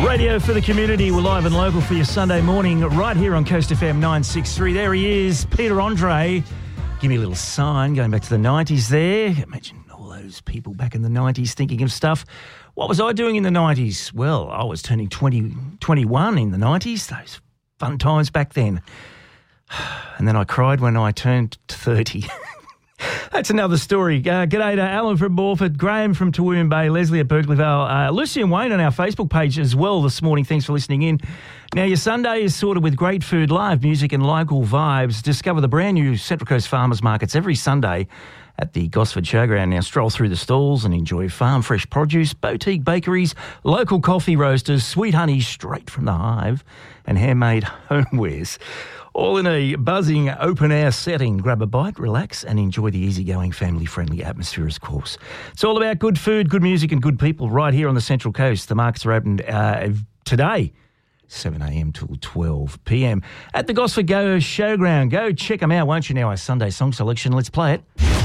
Radio for the community. We're live and local for your Sunday morning right here on Coast FM 963. There he is, Peter Andre. Give me a little sign, going back to the 90s there. Imagine all those people back in the 90s thinking of stuff. What was I doing in the 90s? Well, I was turning 21 in the 90s. Those fun times back then. And then I cried when I turned 30. That's another story. G'day to Alan from Morford, Graham from Toowoomba Bay, Leslie at Berkeley Vale, Lucy and Wayne on our Facebook page as well this morning. Thanks for listening in. Now, your Sunday is sorted with great food, live music and local vibes. Discover the brand new Central Coast Farmers Markets every Sunday at the Gosford Showground. Now, stroll through the stalls and enjoy farm fresh produce, boutique bakeries, local coffee roasters, sweet honey straight from the hive, and handmade homewares. All in a buzzing open-air setting. Grab a bite, relax, and enjoy the easygoing, family-friendly atmosphere, of course. It's all about good food, good music, and good people right here on the Central Coast. The markets are open today, 7 a.m. till 12 p.m. at the Gosford Go Showground. Go check them out, won't you, now? Our Sunday song selection. Let's play it.